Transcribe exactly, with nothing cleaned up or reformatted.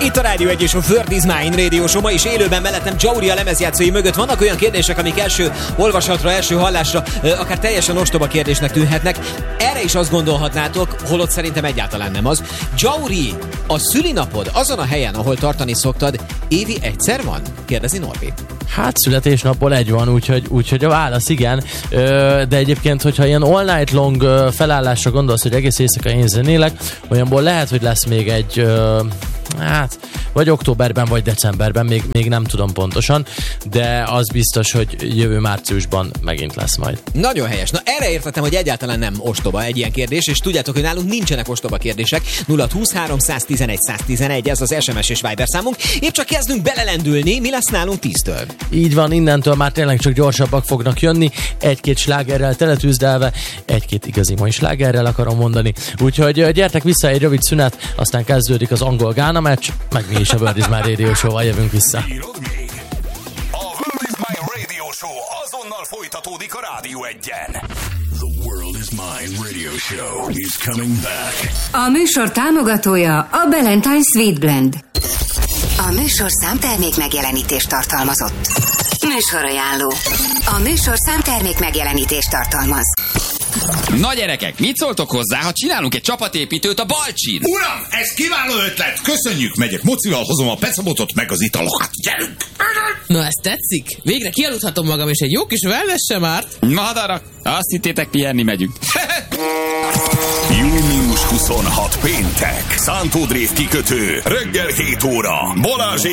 Itt a Rádió egy és a World is Mine Radio Show. Ma is élőben mellettem Jauri a lemezjátszói mögött. Vannak olyan kérdések, amik első olvasatra, első hallásra akár teljesen ostoba kérdésnek tűnhetnek. Erre is azt gondolhatnátok, holott szerintem egyáltalán nem az. Jauri, a szülinapod azon a helyen, ahol tartani szoktad, évi egyszer van? Kérdezi Norbi. Hát születésnapból egy van, úgyhogy, úgyhogy a válasz igen. De egyébként, hogyha ilyen all night long felállásra gondolsz, hogy egész éjszaka én zenélek, olyanból lehet, hogy lesz még egy... Hát, vagy októberben, vagy decemberben, még, még nem tudom pontosan, de az biztos, hogy jövő márciusban megint lesz majd. Nagyon helyes. Na erre értettem, hogy egyáltalán nem ostoba egy ilyen kérdés, és tudjátok, hogy nálunk nincsenek ostoba kérdések. nulla húszhárom száztizenegy száztizenegy, ez az es em es és Viber számunk. Épp csak kezdünk belelendülni, mi lesz nálunk tíztől. Így van, innentől már tényleg csak gyorsabbak fognak jönni, egy-két slágerrel teletűzdelve, egy-két igazi mai slágerrel akarom mondani. Úgyhogy gyertek vissza, egy rövid szünet, aztán kezdődik az angol-gána meccs, meg mi is a World is Mine Radio Show-val jövünk vissza. A World is Mine Radio Show azonnal folytatódik a Rádió egyen. The World is Mine Radio Show is coming back. A műsor támogatója a Ballantyne Sweet Blend. A műsorszám termék megjelenítést tartalmazott. Műsorajánló. A műsorszám termék megjelenítést tartalmaz. Na gyerekek, mit szóltok hozzá, ha csinálunk egy csapatépítőt a Balcsin? Uram, ez kiváló ötlet! Köszönjük, megyek mocival, hozom a pecabotot meg az italokat. Gyerünk! Na, ez tetszik? Végre kialudhatom magam, és egy jó kis wellness sem árt. Madarak, azt hittétek, pihenni megyünk. június huszonhatodika péntek. Szántódrév kikötő. Reggel hét óra. Balázsék